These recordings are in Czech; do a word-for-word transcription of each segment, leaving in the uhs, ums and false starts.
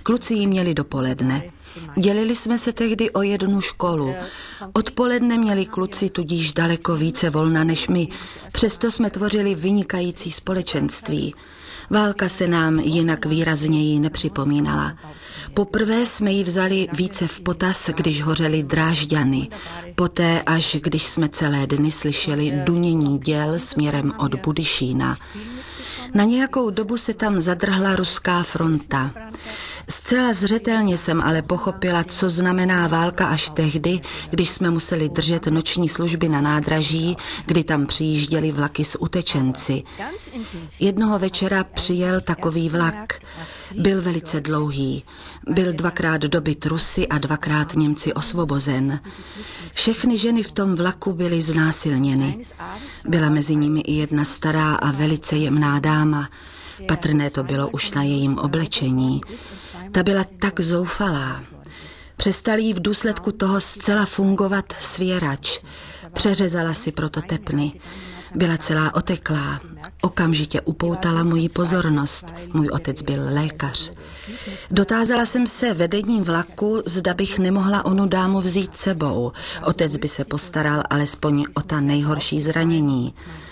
Kluci ji měli dopoledne. Dělili jsme se tehdy o jednu školu. Odpoledne měli kluci tudíž daleko více volna než my, přesto jsme tvořili vynikající společenství. Válka se nám jinak výrazněji nepřipomínala. Poprvé jsme ji vzali více v potaz, když hořely Drážďany. Poté, až když jsme celé dny slyšeli dunění děl směrem od Budyšína. Na nějakou dobu se tam zadrhla ruská fronta. Zcela zřetelně jsem ale pochopila, co znamená válka až tehdy, když jsme museli držet noční služby na nádraží, kdy tam přijížděli vlaky s utečenci. Jednoho večera přijel takový vlak. Byl velice dlouhý. Byl dvakrát dobyt Rusy a dvakrát Němci osvobozen. Všechny ženy v tom vlaku byly znásilněny. Byla mezi nimi i jedna stará a velice jemná dáma. Patrné to bylo už na jejím oblečení. Ta byla tak zoufalá. Přestal jí v důsledku toho zcela fungovat svěrač. Přeřezala si proto tepny. Byla celá oteklá. Okamžitě upoutala moji pozornost. Můj otec byl lékař. Dotázala jsem se vedením vlaku, zda bych nemohla onu dámu vzít sebou. Otec by se postaral alespoň o ta nejhorší zranění.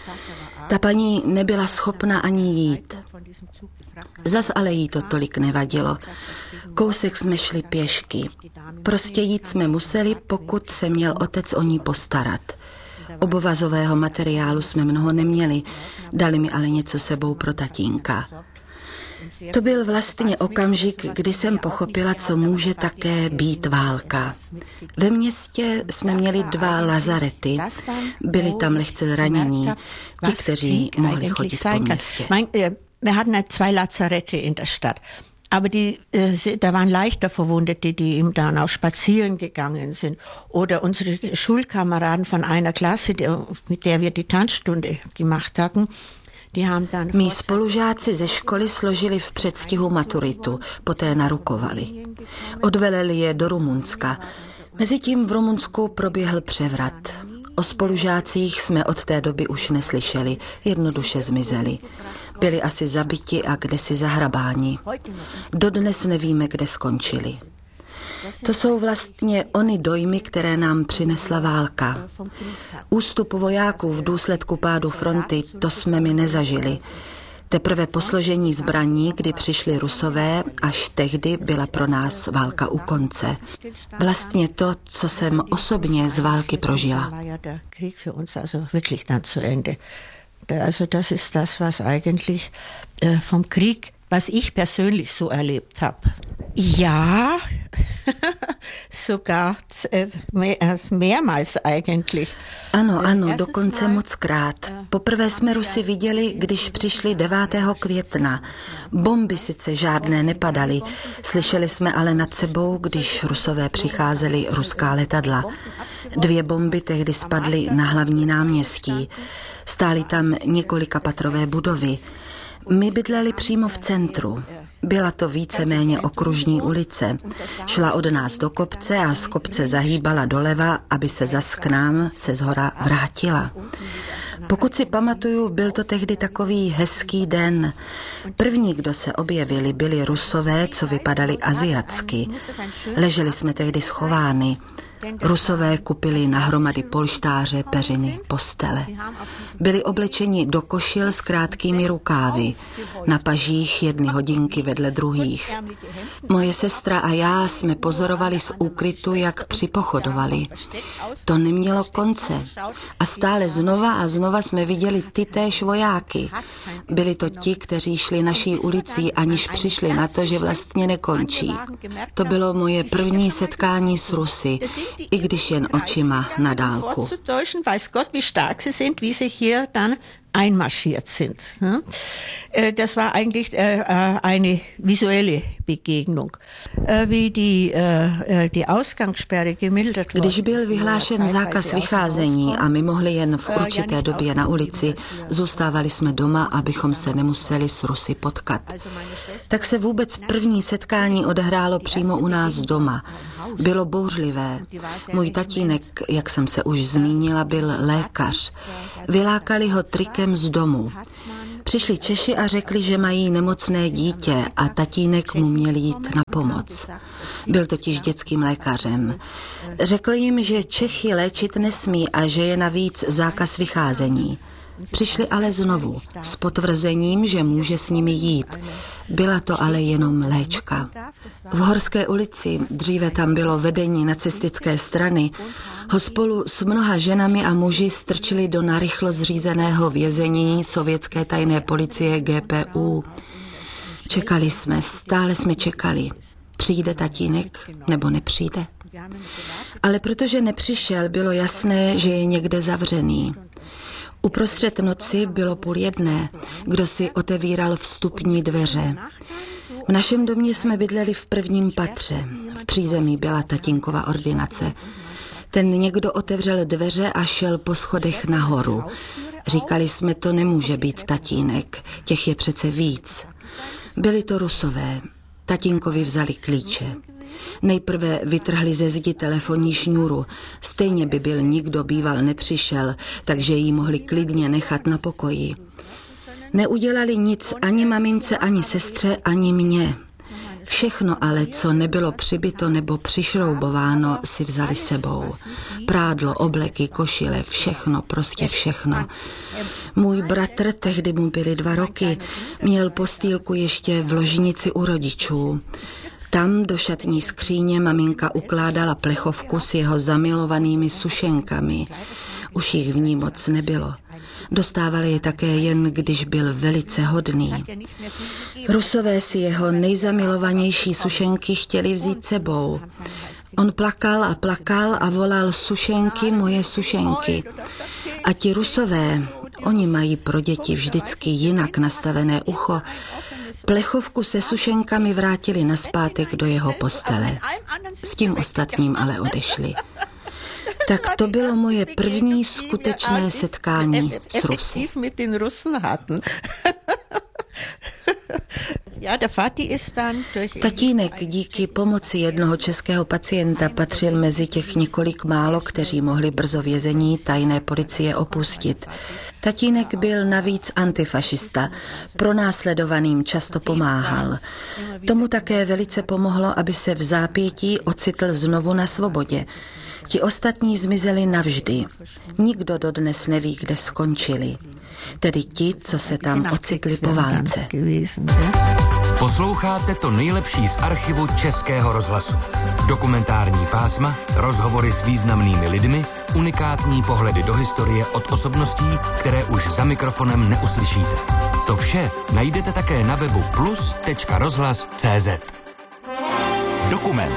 Ta paní nebyla schopna ani jít. Zas ale jí to tolik nevadilo. Kousek jsme šli pěšky. Prostě jít jsme museli, pokud se měl otec o ní postarat. Obovazového materiálu jsme mnoho neměli, dali mi ale něco sebou pro tatínka. To byl vlastně okamžik, kdy jsem pochopila, co může také být válka. Ve městě jsme měli dva lazarety. Byli tam lehce zranění, ti, kteří mohli chodit po městě. Wir hatten zwei Lazarette in der Stadt. Aber die, äh, da waren leichter Verwundete, die eben dann auch spazieren gegangen sind. Oder unsere Schulkameraden von einer Klasse, der, mit der wir die Tanzstunde gemacht hatten. Mí spolužáci ze školy složili v předstihu maturitu, poté narukovali. Odveleli je do Rumunska. Mezitím v Rumunsku proběhl převrat. O spolužácích jsme od té doby už neslyšeli, jednoduše zmizeli. Byli asi zabiti a kdesi zahrabáni. Dodnes nevíme, kde skončili. To jsou vlastně ony dojmy, které nám přinesla válka. Ústup vojáků v důsledku pádu fronty, to jsme mi nezažili. Teprve po složení zbraní, kdy přišli Rusové, až tehdy byla pro nás válka u konce. Vlastně to, co jsem osobně z války prožila. Also das ist das, was eigentlich äh, vom Krieg, was ich persönlich so erlebt habe. Ja, sogar äh, mehrmals eigentlich. Ano, ano, dokonce mockrát. Poprvé jsme Rusy viděli, když přišli devátého května. Bomby sice žádné nepadaly, slyšeli jsme ale nad sebou, když Rusové přicházeli ruská letadla. Dvě bomby tehdy spadly na hlavní náměstí. Stály tam několikapatrové budovy. My bydleli přímo v centru. Byla to víceméně okružní ulice. Šla od nás do kopce a z kopce zahýbala doleva, aby se zas k nám se zhora vrátila. Pokud si pamatuju, byl to tehdy takový hezký den. První, kdo se objevili, byli Rusové, co vypadali aziatsky. Leželi jsme tehdy schovány. Rusové kupili nahromady polštáře, peřiny, postele. Byli oblečeni do košil s krátkými rukávy, na pažích jedny hodinky vedle druhých. Moje sestra a já jsme pozorovali z úkrytu, jak připochodovali. To nemělo konce. A stále znova a znova jsme viděli tytéž vojáky. Byli to ti, kteří šli naší ulicí, aniž přišli na to, že vlastně nekončí. To bylo moje první setkání s Rusy, i když jen očima na dálku. Einmarschiert sind. Das war eigentlich eine visuelle Begegnung. Wie die, die Ausgangssperre gemildert wurde. Když byl vyhlášen zákaz vycházení a my mohli jen v určité době na ulici, zůstávali jsme doma, abychom se nemuseli s Rusy potkat. Tak se vůbec první setkání odehrálo přímo u nás doma. Bylo bouřlivé. Můj tatínek, jak jsem se už zmínila, byl lékař. Vylákali ho trikem z domu. Přišli Češi a řekli, že mají nemocné dítě a tatínek mu měl jít na pomoc. Byl totiž dětským lékařem. Řekl jim, že Čechy léčit nesmí a že je navíc zákaz vycházení. Přišli ale znovu s potvrzením, že může s nimi jít. Byla to ale jenom léčka. V Horské ulici, dříve tam bylo vedení nacistické strany, ho spolu s mnoha ženami a muži strčili do narychlo zřízeného vězení sovětské tajné policie G P U. Čekali jsme, stále jsme čekali. Přijde tatínek nebo nepřijde? Ale protože nepřišel, bylo jasné, že je někde zavřený. Uprostřed noci bylo půl jedné, kdo si otevíral vstupní dveře. V našem domě jsme bydleli v prvním patře. V přízemí byla tatínkova ordinace. Ten někdo otevřel dveře a šel po schodech nahoru. Říkali jsme, to nemůže být tatínek, těch je přece víc. Byli to Rusové. Tatínkovi vzali klíče. Nejprve vytrhli ze zdi telefonní šňůru. Stejně by byl nikdo býval nepřišel, takže ji mohli klidně nechat na pokoji. Neudělali nic ani mamince, ani sestře, ani mně. Všechno ale, co nebylo přibito nebo přišroubováno, si vzali sebou. Prádlo, obleky, košile, všechno, prostě všechno. Můj bratr, tehdy mu byly dva roky, měl postýlku ještě v ložnici u rodičů. Tam do šatní skříně maminka ukládala plechovku s jeho zamilovanými sušenkami. Už jich v ní moc nebylo. Dostávali je také jen, když byl velice hodný. Rusové si jeho nejzamilovanější sušenky chtěli vzít sebou. On plakal a plakal a volal sušenky, moje sušenky. A ti Rusové, oni mají pro děti vždycky jinak nastavené ucho, plechovku se sušenkami vrátili nazpátek do jeho postele. S tím ostatním ale odešli. Tak to bylo moje první skutečné setkání s Rusy. Tatínek díky pomoci jednoho českého pacienta patřil mezi těch několik málo, kteří mohli brzo vězení tajné policie opustit. Tatínek byl navíc antifašista, pronásledovaným často pomáhal. Tomu také velice pomohlo, aby se v zápětí ocitl znovu na svobodě. Ti ostatní zmizeli navždy. Nikdo dodnes neví, kde skončili. Tedy ti, co se tam ocitli po válce. Posloucháte to nejlepší z archivu Českého rozhlasu. Dokumentární pásma, rozhovory s významnými lidmi, unikátní pohledy do historie od osobností, které už za mikrofonem neuslyšíte. To vše najdete také na webu plus tečka rozhlas tečka cé zet. Dokument.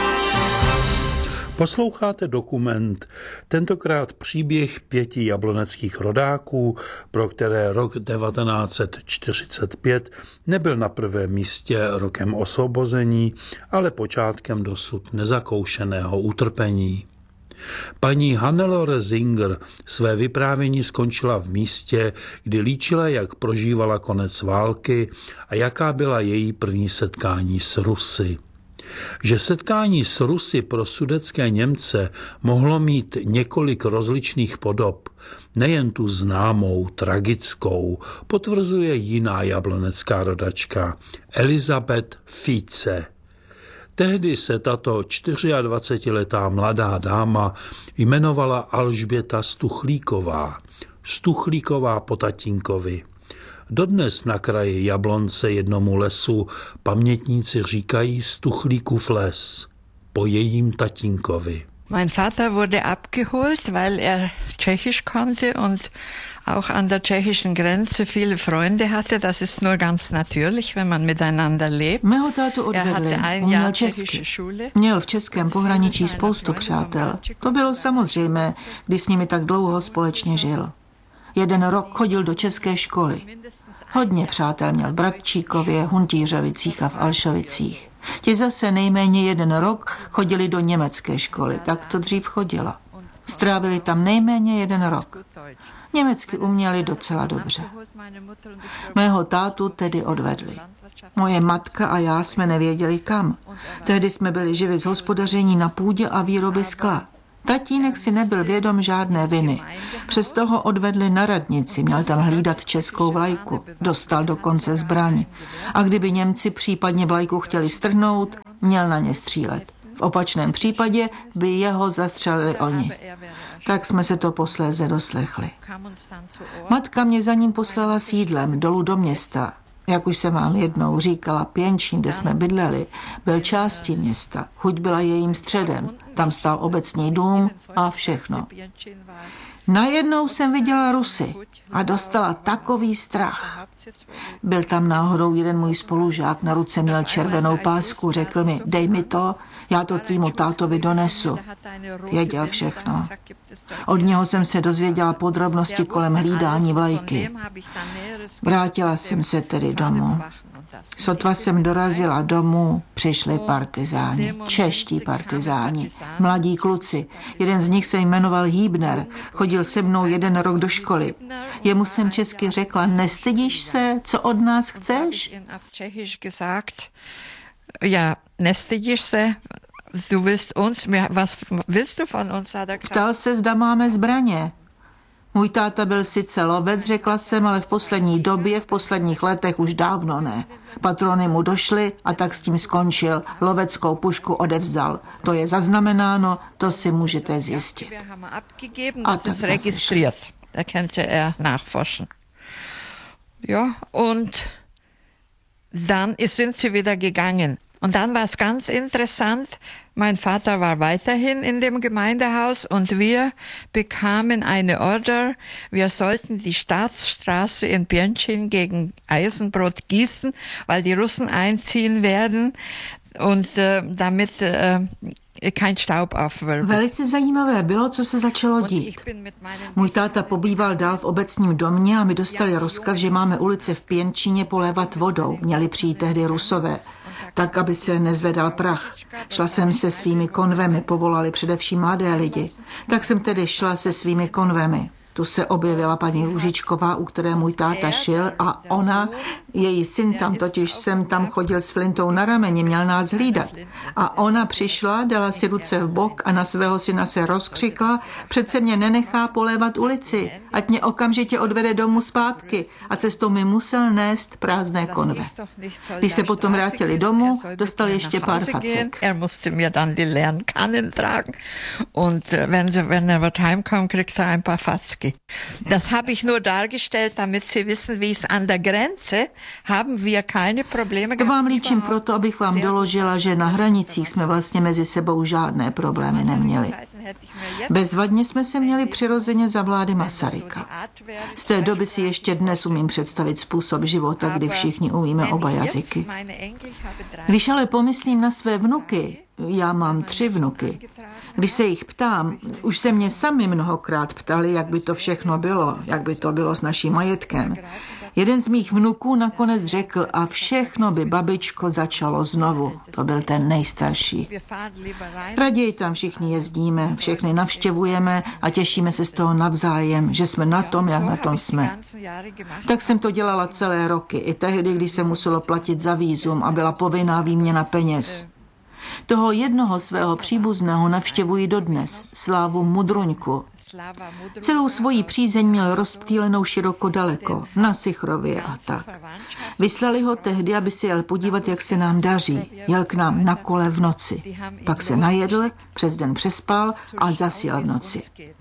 Posloucháte Dokument, tentokrát příběh pěti jabloneckých rodáků, pro které rok devatenáct set čtyřicet pět nebyl na prvém místě rokem osvobození, ale počátkem dosud nezakoušeného utrpení. Paní Hannelore Singer své vyprávění skončila v místě, kdy líčila, jak prožívala konec války a jaká byla její první setkání s Rusy. Že setkání s Rusy pro sudetské Němce mohlo mít několik rozličných podob, nejen tu známou, tragickou, potvrzuje jiná jablonecká rodačka, Elizabeth Fice. Tehdy se tato dvacetičtyřletá mladá dáma jmenovala Alžběta Stuchlíková, Stuchlíková po tatínkovi. Dodnes na kraji Jablonce jednomu lesu pamětníci říkají Stuchlíkův les po jejím tatínkovi. Mein Vater wurde abgeholt, weil er Tschechisch konnte und auch an der tschechischen Grenze viele Freunde hatte. Das ist nur ganz natürlich, wenn man miteinander lebt. Mého tátu odvedli, uměl česky. Měl v českém pohraničí spoustu přátel. To bylo samozřejmé, když s nimi tak dlouho společně žil. Jeden rok chodil do české školy. Hodně přátel měl v Bratčíkově, Huntířovicích a v Alšovicích. Ti zase nejméně jeden rok chodili do německé školy, tak to dřív chodila. Strávili tam nejméně jeden rok. Německy uměli docela dobře. Mého tátu tedy odvedli. Moje matka a já jsme nevěděli kam. Tehdy jsme byli živi z hospodaření na půdě a výroby skla. Tatínek si nebyl vědom žádné viny. Přesto ho odvedli na radnici, měl tam hlídat českou vlajku. Dostal dokonce zbraň. A kdyby Němci případně vlajku chtěli strhnout, měl na ně střílet. V opačném případě by jeho zastřelili oni. Tak jsme se to posléze doslechli. Matka mě za ním poslala s jídlem dolů do města. Jak už jsem vám jednou říkala, Pěnčín, kde jsme bydleli, byl částí města. Huť byla jejím středem. Tam stál obecní dům a všechno. Najednou jsem viděla Rusy a dostala takový strach. Byl tam náhodou jeden můj spolužák, na ruce měl červenou pásku, řekl mi, dej mi to, já to tvýmu tátovi donesu. Věděl všechno. Od něho jsem se dozvěděla podrobnosti kolem hlídání vlajky. Vrátila jsem se tedy domů. Sotva jsem dorazila domů, přišli partizáni, čeští partizáni, mladí kluci. Jeden z nich se jmenoval Hýbner, chodil se mnou jeden rok do školy. Jemu jsem česky řekla, nestydíš se, co od nás chceš? Ja, nestydíš se, du willst uns, was willst du von uns? Ptal se, zda máme zbraně. Můj táta byl sice lovec, řekla jsem, ale v poslední době, v posledních letech už dávno ne. Patrony mu došly a tak s tím skončil. Loveckou pušku odevzdal. To je zaznamenáno, to si můžete zjistit. A to je registriert. Da könnte er nachforschen. Ja, und dann sind sie wieder gegangen. Und dann war es ganz interessant, mein Vater war weiterhin in dem Gemeindehaus und wir bekamen eine Order, wir sollten die Staatsstraße in Pěnčín gegen Eisenbrot gießen, weil die Russen einziehen werden und äh, damit äh, kein Staub aufwirbelt. Velice zajímavé bylo, co se začalo dít. Můj táta pobýval dál v obecním domě a my dostali rozkaz, že máme ulice v Pěnčíně polévat vodou. Měli přijít tehdy Rusové, tak, aby se nezvedal prach. Šla jsem se svými konvemi, povolali především mladé lidi. Tak jsem tedy šla se svými konvemi. Tu se objevila paní Růžičková, u které můj táta šil a ona, její syn tam totiž sem tam chodil s flintou na rameni, měl nás hlídat. A ona přišla, dala si ruce v bok a na svého syna se rozkřikla, přece mě nenechá polévat ulici, ať mě okamžitě odvede domů zpátky a cestou mi musel nést prázdné konve. Když se potom vrátili domů, dostal ještě pár facek. Er musste mir dann die leeren Kannen tragen und wenn sie, wenn er wird heimkommen, kriegt er ein paar Fatzken. Das habe ich nur dargestellt, damit Sie wissen, wie es an der Grenze haben wir keine Probleme. To vám líčím proto, abych vám doložila, že na hranicích jsme vlastně mezi sebou žádné problémy neměli. Bezvadně jsme se měli přirozeně za vlády Masaryka. Z té doby si ještě dnes umím představit způsob života, kdy všichni umíme oba jazyky. Když ale pomyslím na své vnuky, já mám tři vnuky, když se jich ptám, už se mě sami mnohokrát ptali, jak by to všechno bylo, jak by to bylo s naším majetkem. Jeden z mých vnuků nakonec řekl, a všechno by, babičko, začalo znovu. To byl ten nejstarší. Raději tam všichni jezdíme, všechny navštěvujeme a těšíme se z toho navzájem, že jsme na tom, jak na tom jsme. Tak jsem to dělala celé roky, i tehdy, když se muselo platit za vízum a byla povinná výměna peněz. Toho jednoho svého příbuzného navštěvuji dodnes, Slávu Mudruňku. Celou svoji přízeň měl rozptýlenou široko daleko, na Sichrově a tak. Vyslali ho tehdy, aby si jel podívat, jak se nám daří. Jel k nám na kole v noci. Pak se najedl, přes den přespal a zasjel v noci.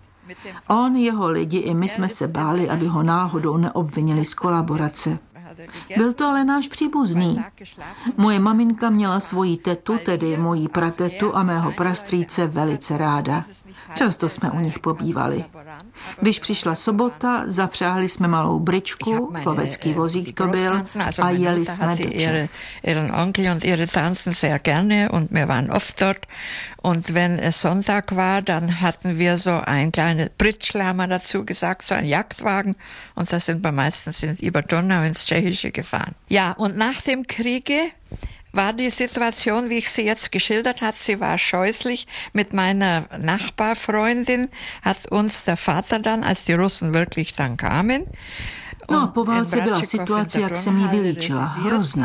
On, jeho lidi i my jsme se báli, aby ho náhodou neobvinili z kolaborace. Byl to ale náš příbuzný. Moje maminka měla svoji tetu, tedy moji pratetu a mého prastrýce velice ráda. Často jsme u nich pobývali. Když přišla sobota, zapřáhli jsme malou bričku, lovecký vozík to byl, a jeli jsme do Čech. Ihren Onkel und ihre Tanten sehr gerne und wir waren oft dort. Und wenn es Sonntag war, dann hatten wir so ein kleines Pritschle, haben wir dazu gesagt, so ein Jagdwagen. Und da sind wir meistens sind über Donau ins Tschechische gefahren. Ja, und nach dem Kriege war die Situation, wie ich sie jetzt geschildert habe, sie war scheußlich. Mit meiner Nachbarfreundin hat uns der Vater dann, als die Russen wirklich dann kamen. No, po válce byla situace, jak jsem ji vylíčila, hrozná.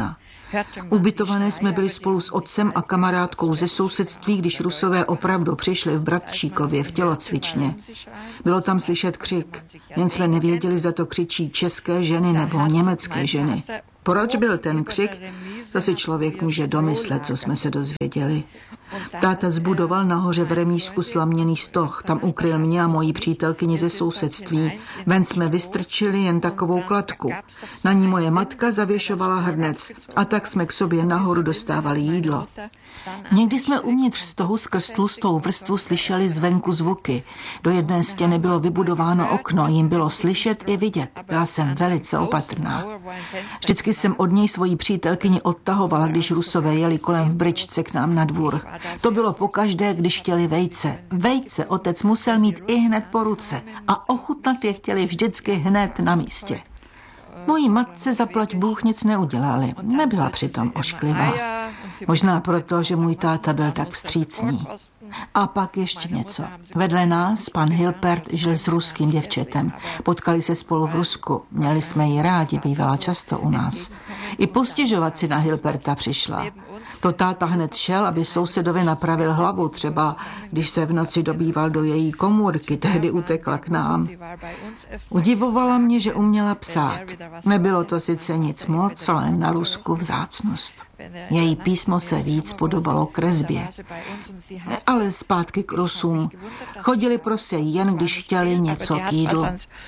Ubytované jsme byli spolu s otcem a kamarádkou ze sousedství, když Rusové opravdu přišli v Bratčíkově v tělocvičně. Bylo tam slyšet křik, jen jsme nevěděli, zda to křičí české ženy nebo německé ženy. Proč byl ten křik? To si člověk může domyslet, co jsme se dozvěděli. Táta zbudoval nahoře v remízku slaměný stoch, tam ukryl mě a moji přítelkyni ze sousedství. Ven jsme vystrčili jen takovou kladku. Na ní moje matka zavěšovala hrnec a tak jsme k sobě nahoru dostávali jídlo. Někdy jsme uvnitř stohu skrz tlustou vrstvu slyšeli zvenku zvuky. Do jedné stěny bylo vybudováno okno, jim bylo slyšet i vidět. Byla jsem velice opatrná. Vždycky jsem od něj svoji přítelkyni odtahovala, když Rusové jeli kolem v bryčce k nám na dvůr. To bylo pokaždé, když chtěli vejce. Vejce otec musel mít i hned po ruce a ochutnat je chtěli vždycky hned na místě. Mojí matce zaplať Bůh nic neudělali. Nebyla přitom ošklivá. Možná proto, že můj táta byl tak vstřícný. A pak ještě něco. Vedle nás pan Hilpert žil s ruským děvčetem. Potkali se spolu v Rusku. Měli jsme ji rádi, bývala často u nás. I postěžovat si na Hilperta přišla. To táta hned šel, aby sousedovi napravil hlavu, třeba když se v noci dobýval do její komůrky, tehdy utekla k nám. Udivovala mě, že uměla psát. Nebylo to sice nic moc, ale na Rusku vzácnost. Její písmo se víc podobalo kresbě. Ale zpátky k Rusům. Chodili prostě jen, když chtěli něco k jídlu.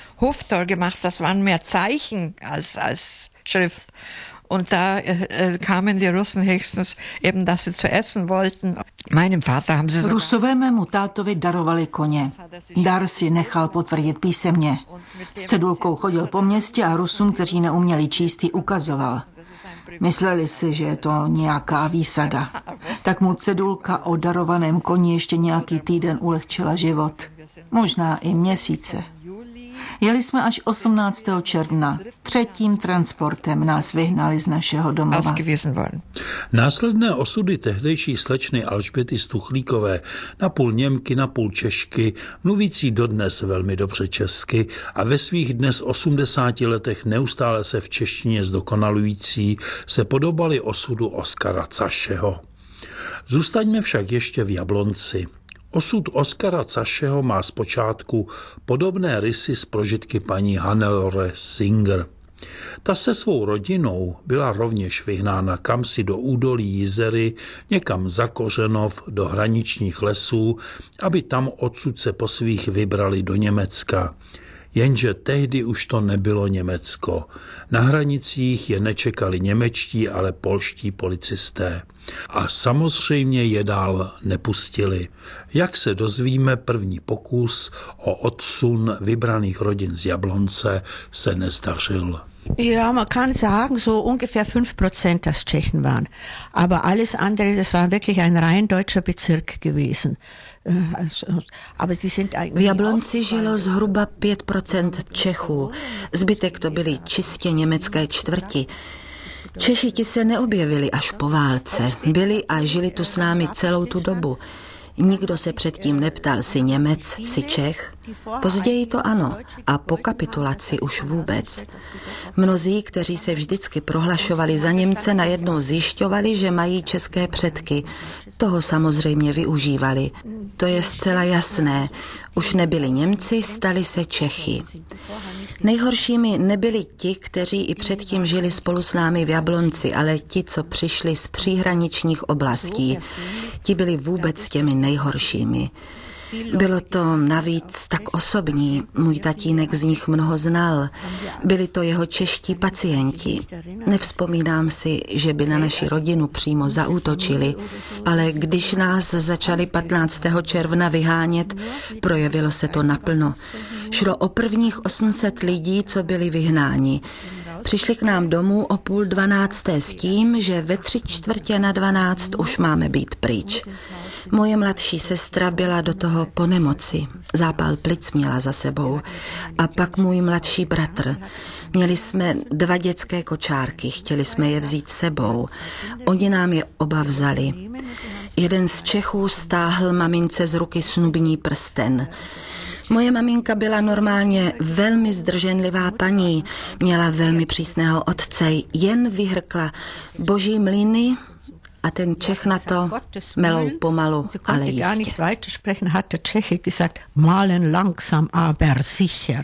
Und da äh, kamen die Russen höchstens eben, dass sie zu essen wollten. Meinem Vater haben sie so... Rusové mému tátovi darovali koně. Dar si nechal potvrdit písemně. S cedulkou chodil po městě a Rusům, kteří neuměli číst, ji ukazoval. Mysleli si, že je to nějaká výsada. Tak mu cedulka o darovaném koni ještě nějaký týden ulehčila život. Možná i měsíce. Jeli jsme až osmnáctého června. Třetím transportem nás vyhnali z našeho domova. Následné osudy tehdejší slečny Alžběty Stuchlíkové, napůl Němky, napůl Češky, mluvící dodnes velmi dobře česky a ve svých dnes osmdesáti letech neustále se v češtině zdokonalující, se podobaly osudu Oskara Cašeho. Zůstaňme však ještě v Jablonci. Osud Oskara Cašeho má zpočátku podobné rysy z prožitky paní Hannelore Singer. Ta se svou rodinou byla rovněž vyhnána kamsi do údolí Jizery, někam za Kořenov, do hraničních lesů, aby tam odsud se po svých vybrali do Německa. Jenže tehdy už to nebylo Německo. Na hranicích je nečekali němečtí, ale polští policisté. A samozřejmě je dál nepustili. Jak se dozvíme, první pokus o odsun vybraných rodin z Jablonce se nezdařil. Ja, man kann sagen, so ungefähr fünf Prozent das Tschechen waren. Aber alles andere, das war wirklich ein rein deutscher Bezirk gewesen. Aber sie sind v Jablonci žilo zhruba pět procent Čechů. Zbytek to byly čistě německé čtvrti. Češi ti se neobjevili až po válce. Byli a žili tu s námi celou tu dobu. Nikdo se předtím neptal, si Němec, si Čech. Později to ano, a po kapitulaci už vůbec. Mnozí, kteří se vždycky prohlašovali za Němce, najednou zjišťovali, že mají české předky. Toho samozřejmě využívali. To je zcela jasné. Už nebyli Němci, stali se Čechy. Nejhoršími nebyli ti, kteří i předtím žili spolu s námi v Jablonci, ale ti, co přišli z příhraničních oblastí. Ti byli vůbec těmi nejhoršími. Bylo to navíc tak osobní, můj tatínek z nich mnoho znal. Byli to jeho čeští pacienti. Nevzpomínám si, že by na naši rodinu přímo zaútočili, ale když nás začali patnáctého června vyhánět, projevilo se to naplno. Šlo o prvních osm set lidí, co byli vyhnáni. Přišli k nám domů o půl dvanácté s tím, že ve tři čtvrtě na dvanáct už máme být pryč. Moje mladší sestra byla do toho po nemoci. Zápal plic měla za sebou. A pak můj mladší bratr. Měli jsme dva dětské kočárky, chtěli jsme je vzít sebou. Oni nám je oba vzali. Jeden z Čechů stáhl mamince z ruky snubní prsten. Moje maminka byla normálně velmi zdrženlivá paní, měla velmi přísného otce, jen vyhrkla boží mlýny a ten Čech na to melou pomalu, ale jistě. Hat der Tscheche gesagt, malen langsam, aber sicher.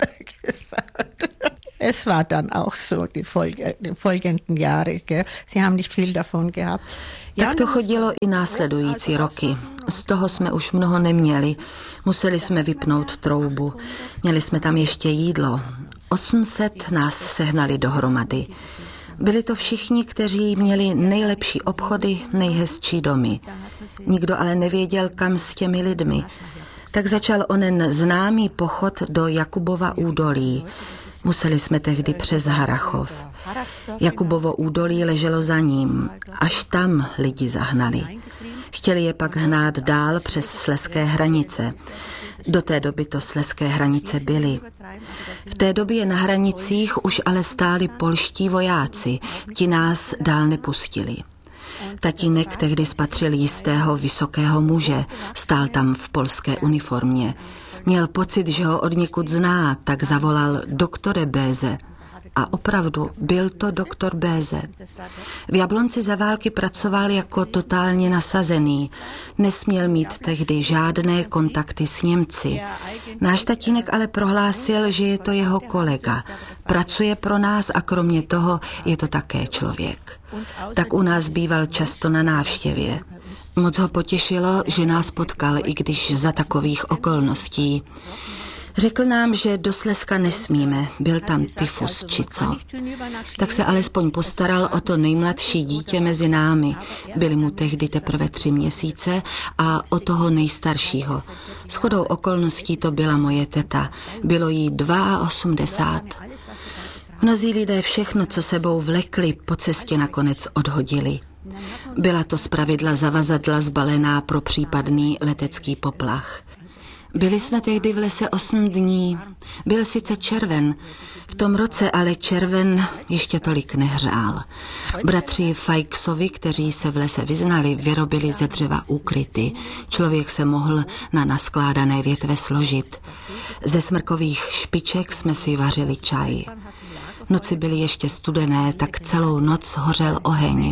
Es war dann auch so, die, Folge, die folgenden Jahre. Gell? Sie haben nicht viel davon gehabt. Tak to chodilo i následující roky. Z toho jsme už mnoho neměli. Museli jsme vypnout troubu. Měli jsme tam ještě jídlo. osm set nás sehnali dohromady. Byli to všichni, kteří měli nejlepší obchody, nejhezčí domy. Nikdo ale nevěděl, kam s těmi lidmi. Tak začal onen známý pochod do Jakubova údolí. Museli jsme tehdy přes Harachov. Jakubovo údolí leželo za ním. Až tam lidi zahnali. Chtěli je pak hnát dál přes slezské hranice. Do té doby to slezské hranice byly. V té době na hranicích už ale stáli polští vojáci. Ti nás dál nepustili. Tatínek tehdy spatřil jistého vysokého muže. Stál tam v polské uniformě. Měl pocit, že ho odněkud zná, tak zavolal doktore Béze. A opravdu byl to doktor Béze. V Jablonci za války pracoval jako totálně nasazený. Nesměl mít tehdy žádné kontakty s Němci. Náš tatínek ale prohlásil, že je to jeho kolega. Pracuje pro nás a kromě toho je to také člověk. Tak u nás býval často na návštěvě. Moc ho potěšilo, že nás potkal, i když za takových okolností. Řekl nám, že do Slezska nesmíme, byl tam tyfus či co. Tak se alespoň postaral o to nejmladší dítě mezi námi. Byly mu tehdy teprve tři měsíce a o toho nejstaršího. Shodou okolností to byla moje teta. Bylo jí osmdesát dva. Mnozí lidé všechno, co sebou vlekli, po cestě nakonec odhodili. Byla to zpravidla zavazadla zbalená pro případný letecký poplach. Byli jsme tehdy v lese osm dní. Byl sice červen, v tom roce ale červen ještě tolik nehřál. Bratři Fajksovi, kteří se v lese vyznali, vyrobili ze dřeva úkryty. Člověk se mohl na naskládané větve složit. Ze smrkových špiček jsme si vařili čaj. Noci byly ještě studené, tak celou noc hořel oheň.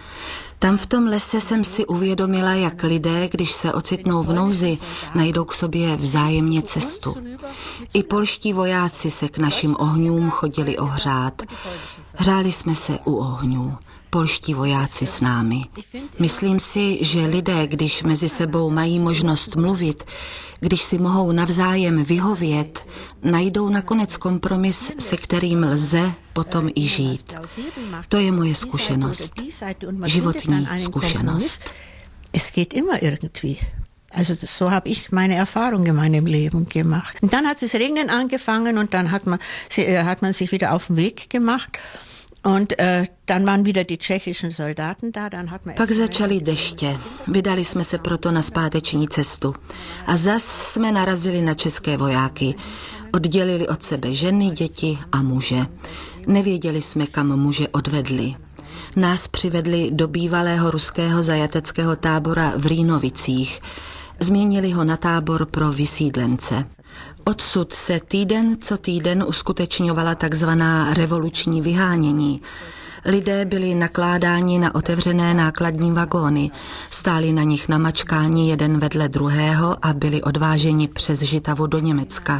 Tam v tom lese jsem si uvědomila, jak lidé, když se ocitnou v nouzi, najdou k sobě vzájemně cestu. I polští vojáci se k našim ohňům chodili ohřát. Hřáli jsme se u ohňů. Polští vojáci s námi. Myslím si, že lidé, když mezi sebou mají možnost mluvit, když si mohou navzájem vyhovět, najdou nakonec kompromis, se kterým lze potom i žít. To je moje zkušenost. Životní zkušenost. Es geht immer irgendwie. Also so habe ich meine Erfahrung in meinem Leben gemacht. Und dann hat es regnen angefangen und dann hat man, hat man sich wieder auf den Weg gemacht. Und uh, dann waren wieder die tschechischen Soldaten da, dann hat man... Pak začaly deště. Vydali jsme se proto na zpáteční cestu. A zas jsme narazili na české vojáky. Oddělili od sebe ženy, děti a muže. Nevěděli jsme, kam muže odvedli. Nás přivedli do bývalého ruského zajateckého tábora v Rýnovicích. Změnili ho na tábor pro vysídlence. Odsud se týden co týden uskutečňovala takzvaná revoluční vyhánění. Lidé byli nakládáni na otevřené nákladní vagóny, stáli na nich namačkáni jeden vedle druhého a byli odváženi přes Žitavu do Německa.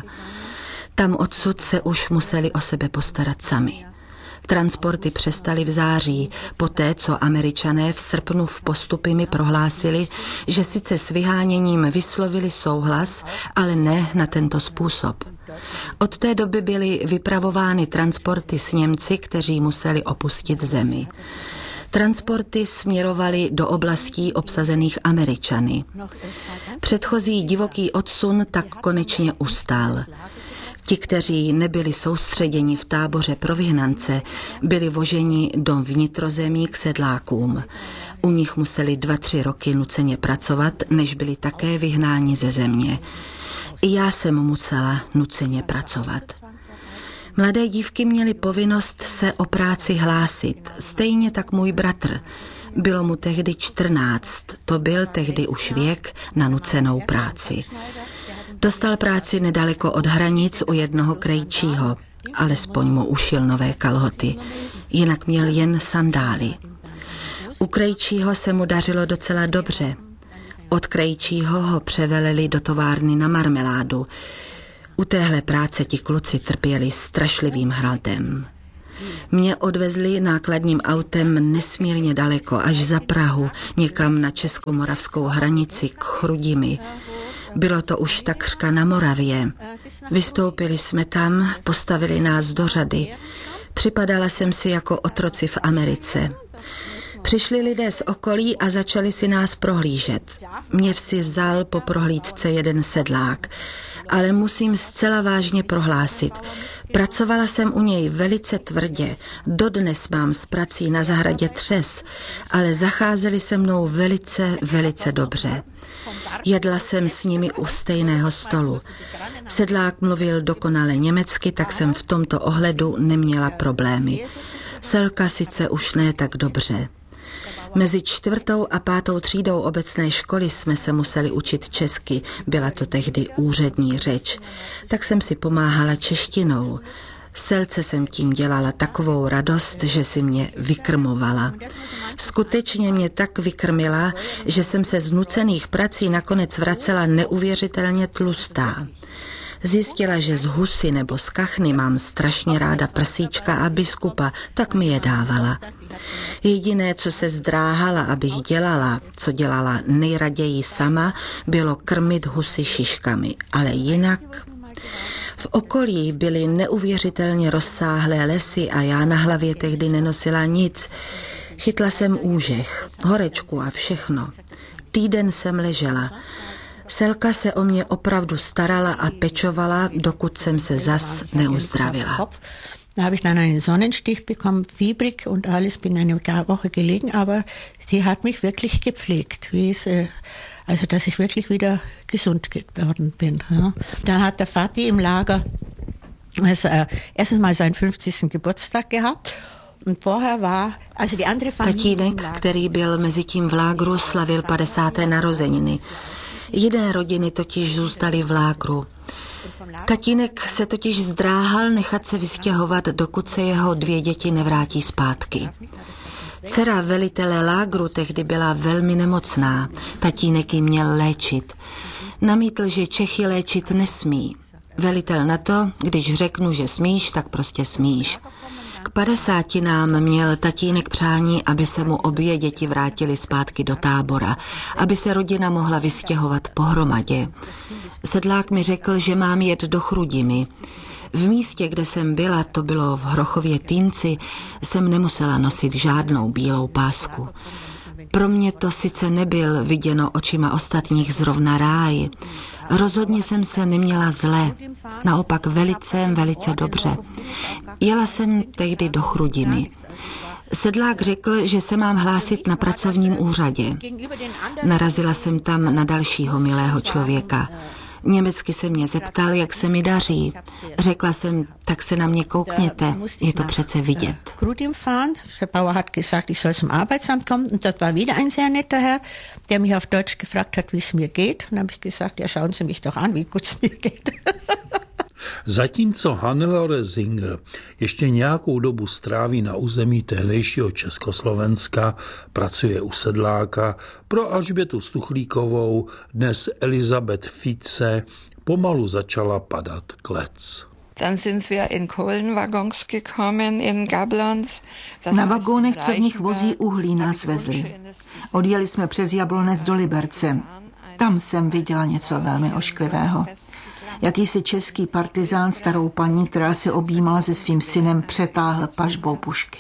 Tam odsud se už museli o sebe postarat sami. Transporty přestaly v září, poté co Američané v srpnu v postupy mi prohlásili, že sice s vyháněním vyslovili souhlas, ale ne na tento způsob. Od té doby byly vypravovány transporty s Němci, kteří museli opustit zemi. Transporty směrovaly do oblastí obsazených Američany. Předchozí divoký odsun tak konečně ustal. Ti, kteří nebyli soustředěni v táboře pro vyhnance, byli voženi do vnitrozemí k sedlákům. U nich museli dva, tři roky nuceně pracovat, než byli také vyhnáni ze země. I já jsem musela nuceně pracovat. Mladé dívky měly povinnost se o práci hlásit, stejně tak můj bratr. Bylo mu tehdy čtrnáct, to byl tehdy už věk na nucenou práci. Dostal práci nedaleko od hranic u jednoho krejčího, alespoň mu ušil nové kalhoty, jinak měl jen sandály. U krejčího se mu dařilo docela dobře. Od krejčího ho převeleli do továrny na marmeládu. U téhle práce ti kluci trpěli strašlivým hradem. Mě odvezli nákladním autem nesmírně daleko, až za Prahu, někam na českomoravskou hranici k Chrudimi. Bylo to už takřka na Moravě. Vystoupili jsme tam, postavili nás do řady. Připadala jsem si jako otroci v Americe. Přišli lidé z okolí a začali si nás prohlížet. Mě si vzal po prohlídce jeden sedlák, ale musím zcela vážně prohlásit. Pracovala jsem u něj velice tvrdě, dodnes mám s prací na zahradě třes, ale zacházeli se mnou velice, velice dobře. Jedla jsem s nimi u stejného stolu. Sedlák mluvil dokonale německy, tak jsem v tomto ohledu neměla problémy. Selka sice už ne tak dobře. Mezi čtvrtou a pátou třídou obecné školy jsme se museli učit česky, byla to tehdy úřední řeč, tak jsem si pomáhala češtinou. Selce jsem tím dělala takovou radost, že si mě vykrmovala. Skutečně mě tak vykrmila, že jsem se z nucených prací nakonec vracela neuvěřitelně tlustá. Zjistila, že z husy nebo z kachny mám strašně ráda prsíčka a biskupa, tak mi je dávala. Jediné, co se zdráhala, abych dělala, co dělala nejraději sama, bylo krmit husy šiškami, ale jinak... V okolí byly neuvěřitelně rozsáhlé lesy a já na hlavě tehdy nenosila nic. Chytla jsem úžeh, horečku a všechno. Týden jsem ležela. Selka se o mě opravdu starala a pečovala, dokud jsem se zas neuzdravila. Da habe ich dann einen Sonnenstich bekommen, fiebrig und alles, bin eine Woche gelegen, aber sie hat mich wirklich gepflegt, wie es, also dass ich wirklich wieder gesund geworden bin. Ja. Dann hat der Vati im Lager also, äh, erstens mal seinen fünfzigsten Geburtstag gehabt. Tatínek, který byl mezi tím v lágru, slavil padesáté narozeniny. Jiné rodiny totiž zůstaly v lágru. Tatínek se totiž zdráhal nechat se vystěhovat, dokud se jeho dvě děti nevrátí zpátky. Dcera velitele lágru tehdy byla velmi nemocná. Tatínek ji měl léčit. Namítl, že Čechy léčit nesmí. Velitel na to, když řeknu, že smíš, tak prostě smíš. K padesátinám měl tatínek přání, aby se mu obě děti vrátily zpátky do tábora, aby se rodina mohla vystěhovat pohromadě. Sedlák mi řekl, že mám jet do Chrudimi. V místě, kde jsem byla, to bylo v Hrochově Týnci, jsem nemusela nosit žádnou bílou pásku. Pro mě to sice nebyl viděno očima ostatních zrovna ráj. Rozhodně jsem se neměla zle, naopak velice, velice dobře. Jela jsem tehdy do Chrudimi. Sedlák řekl, že se mám hlásit na pracovním úřadě. Narazila jsem tam na dalšího milého člověka. Německy se mě zeptal, jak se mi daří. Řekla jsem, tak se na mě koukněte, je to přece vidět. Der Bauer hat gesagt, ich soll zum Arbeitsamt kommen und dort war wieder ein sehr netter Herr, der mich auf Deutsch gefragt hat, wie es mir geht. Und dann habe ich gesagt, ja, schauen Sie mich doch an, wie gut es mir geht. Zatímco Hannelore Singer ještě nějakou dobu stráví na území tehdejšího Československa, pracuje u Sedláka, pro Alžbětu Stuchlíkovou, dnes Elizabeth Fice, pomalu začala padat klec. Dann sind wir in Kohlenwaggons gekommen, in Gablons. Na vagónech, co v nich vozí uhlí, nás vezli. Odjeli jsme přes Jablonec do Liberce. Tam jsem viděla něco velmi ošklivého. Jakýsi český partizán starou paní, která se objímala se svým synem, přetáhl pažbou pušky.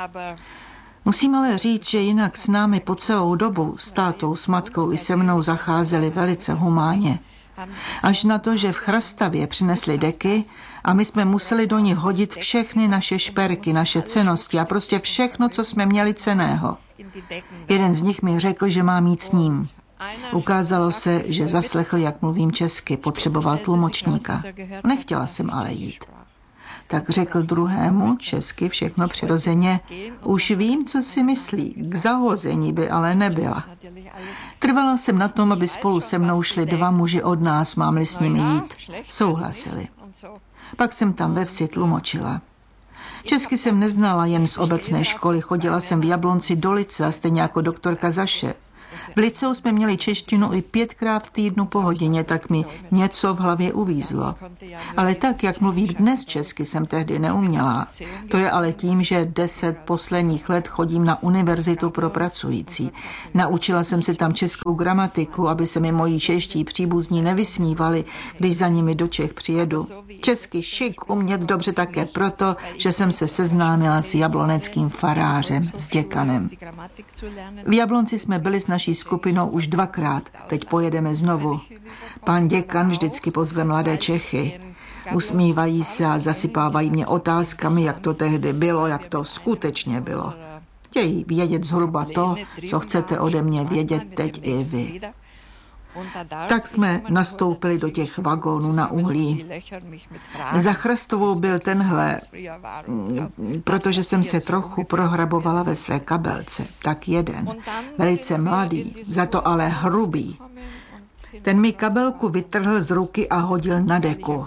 Musím ale říct, že jinak s námi po celou dobu, s tátou, s matkou i se mnou zacházeli velice humánně. Až na to, že v Chrastavě přinesli deky a my jsme museli do nich hodit všechny naše šperky, naše cennosti a prostě všechno, co jsme měli cenného. Jeden z nich mi řekl, že mám jít s ním. Ukázalo se, že zaslechl, jak mluvím česky, potřeboval tlumočníka. Nechtěla jsem ale jít. Tak řekl druhému, česky všechno přirozeně, už vím, co si myslí, k zahození by ale nebyla. Trvala jsem na tom, aby spolu se mnou šli dva muži od nás, mám-li s nimi jít. Souhlasili. Pak jsem tam ve vsi tlumočila. Česky jsem neznala jen z obecné školy, chodila jsem v Jablonci do Licea, stejně jako doktorka Zaše. V Liceu jsme měli češtinu i pětkrát v týdnu po hodině, tak mi něco v hlavě uvízlo. Ale tak, jak mluvím dnes česky, jsem tehdy neuměla. To je ale tím, že deset posledních let chodím na univerzitu pro pracující. Naučila jsem se tam českou gramatiku, aby se mi moji čeští příbuzní nevysmívali, když za nimi do Čech přijedu. Česky šik umět dobře také proto, že jsem se seznámila s jabloneckým farářem, s děkanem. V Jablonci jsme byli s naší skupinou už dvakrát, teď pojedeme znovu. Pán děkan vždycky pozve mladé Čechy. Usmívají se a zasypávají mě otázkami, jak to tehdy bylo, jak to skutečně bylo. Chtějí vědět zhruba to, co chcete ode mě vědět teď i vy. Tak jsme nastoupili do těch vagónů na uhlí. Za Chrestovou byl tenhle, protože jsem se trochu prohrabovala ve své kabelce. Tak jeden, velice mladý, za to ale hrubý. Ten mi kabelku vytrhl z ruky a hodil na deku.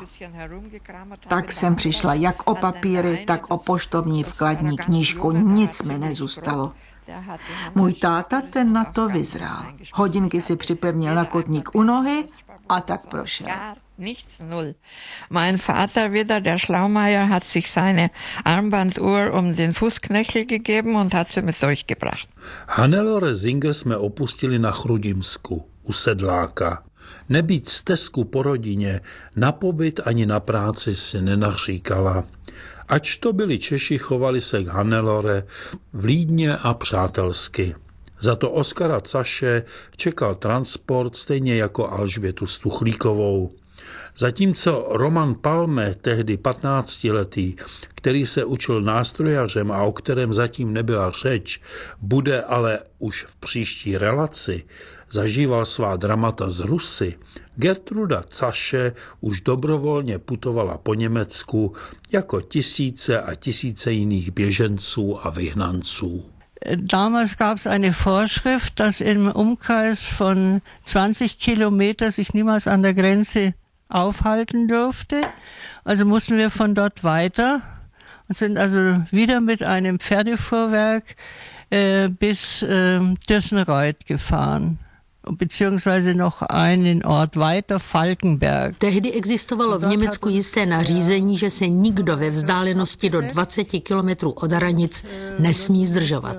Tak jsem přišla jak o papíry, tak o poštovní vkladní knížku. Nic mi nezůstalo. Můj táta ten na to vyzrál. Hodinky si připevnil na kotník u nohy a tak prošel. Nichts, null. Mein Vater wieder, der Schlaumeier, hat sich seine Armbanduhr um den Fußknöchel gegeben und hat sie mit durchgebracht. Hannelore Singer jsme opustili na Chrudimsku, u sedláka. Nebýt stezku po rodině, na pobyt ani na práci si nenaříkala. Ač to byli Češi, chovali se k Hannelore vlídně a přátelsky. Za to Oskara Caše čekal transport stejně jako Alžbětu Stuchlíkovou. Zatímco Roman Palme, tehdy patnáctiletý, který se učil nástrojařem a o kterém zatím nebyla řeč, bude ale už v příští relaci, zažíval svá dramata z Rusy, Gertruda Caše už dobrovolně putovala po Německu jako tisíce a tisíce jiných běženců a vyhnanců. Damals gab es eine Vorschrift, dass im Umkreis von zwanzig Kilometer sich niemals an der Grenze aufhalten durfte. Also mussten wir von dort weiter und sind also wieder mit einem Pferdefuhrwerk äh, bis äh, Dössenreuth gefahren. Beziehungsweise noch einen Ort weiter, Falkenberg. Tehdy existovalo v Německu jisté nařízení, že se nikdo ve vzdálenosti do dvacet kilometrů od hranic nesmí zdržovat.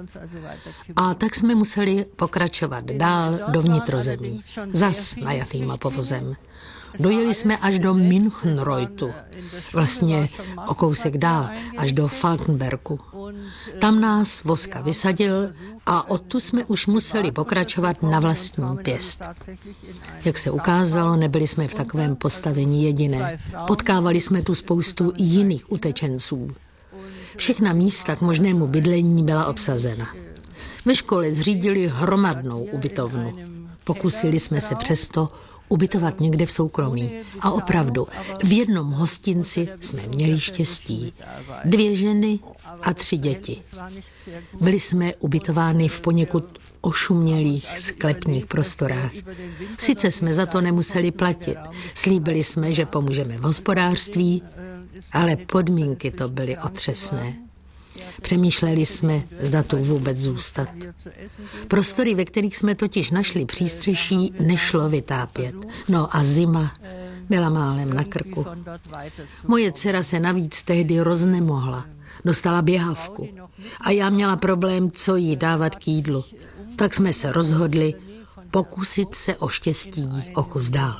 A tak jsme museli pokračovat dál do vnitrozemí, zas najatýma povozem. Dojeli jsme až do Münchenreuthu, vlastně o kousek dál, až do Falkenbergu. Tam nás Voska vysadil a odtud jsme už museli pokračovat na vlastní pěst. Jak se ukázalo, nebyli jsme v takovém postavení jediné. Potkávali jsme tu spoustu jiných utečenců. Všechna místa k možnému bydlení byla obsazena. Ve škole zřídili hromadnou ubytovnu. Pokusili jsme se přesto ubytovat někde v soukromí. A opravdu, v jednom hostinci jsme měli štěstí. Dvě ženy a tři děti. Byli jsme ubytováni v poněkud ošumělých sklepních prostorách. Sice jsme za to nemuseli platit. Slíbili jsme, že pomůžeme v hospodářství, ale podmínky to byly otřesné. Přemýšleli jsme, zda tu vůbec zůstat. Prostory, ve kterých jsme totiž našli přístřeší, nešlo vytápět. No a zima byla málem na krku. Moje dcera se navíc tehdy roznemohla. Dostala běhavku. A já měla problém, co jí dávat k jídlu. Tak jsme se rozhodli pokusit se o štěstí o kus dál.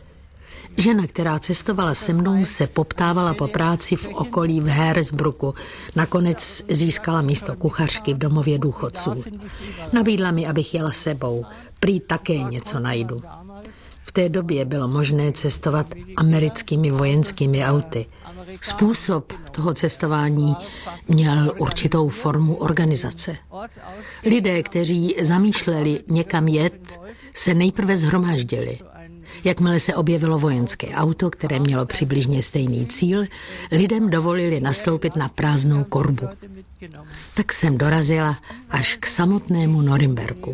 Žena, která cestovala se mnou, se poptávala po práci v okolí v Hersbrucku. Nakonec získala místo kuchařky v domově důchodců. Nabídla mi, abych jela sebou. Prý také něco najdu. V té době bylo možné cestovat americkými vojenskými auty. Způsob toho cestování měl určitou formu organizace. Lidé, kteří zamýšleli někam jet, se nejprve shromáždili. Jakmile se objevilo vojenské auto, které mělo přibližně stejný cíl, lidem dovolili nastoupit na prázdnou korbu. Tak jsem dorazila až k samotnému Norimberku.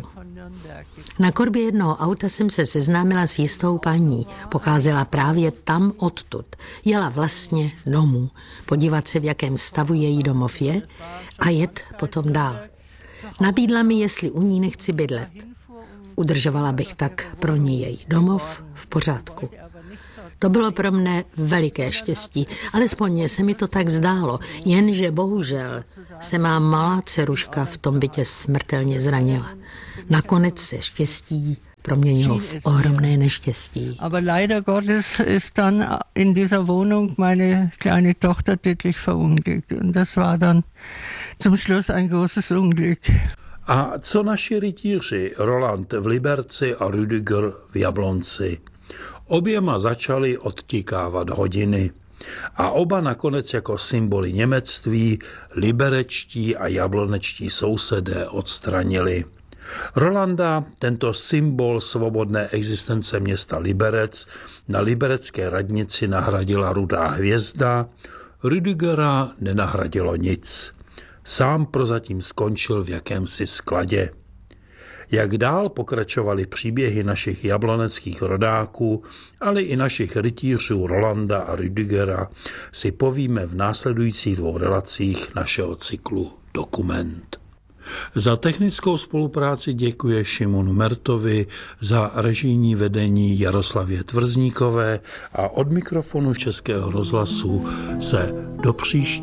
Na korbě jednoho auta jsem se seznámila s jistou paní. Pocházela právě tam odtud. Jela vlastně domů. Podívat se, v jakém stavu její domov je a jet potom dál. Nabídla mi, jestli u ní nechci bydlet. Udržovala bych tak pro ní její domov v pořádku. To bylo pro mne veliké štěstí, alespoň se mi to tak zdálo, jenže bohužel se má malá dceruška v tom bytě smrtelně zranila. Nakonec se štěstí proměnilo v ohromné neštěstí. Aber leider Gottes ist dann in dieser Wohnung meine kleine Tochter tödlich verunglückt. Und das war dann zum Schluss ein großes Unglück. A co naši rytíři Roland v Liberci a Rüdiger v Jablonci? Oběma začaly odtikávat hodiny a oba nakonec jako symboly němectví liberečtí a jablonečtí sousedé odstranili. Rolanda tento symbol svobodné existence města Liberec na liberecké radnici nahradila rudá hvězda, Rüdigera nenahradilo nic. Sám prozatím skončil v jakémsi skladě. Jak dál pokračovaly příběhy našich jabloneckých rodáků, ale i našich rytířů Rolanda a Rüdigera, si povíme v následujících dvou relacích našeho cyklu Dokument. Za technickou spolupráci děkuje Šimonu Mertovi, za režijní vedení Jaroslavě Tvrzníkové a od mikrofonu Českého rozhlasu se do příští